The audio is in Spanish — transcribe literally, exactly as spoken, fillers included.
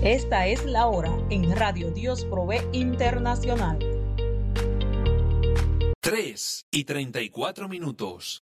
Esta es la hora en Radio Dios Provee Internacional. tres y treinta y cuatro minutos.